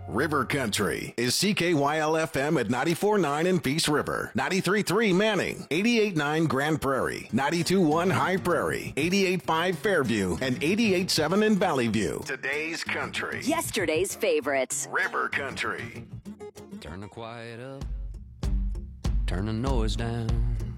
River Country is CKYL-FM at 94.9 in Peace River, 93.3 Manning, 88.9 Grand Prairie, 92.1 High Prairie, 88.5 Fairview, and 88.7 in Valley View. Today's country. Yesterday's favorites. River Country. Turn the quiet up. Turn the noise down.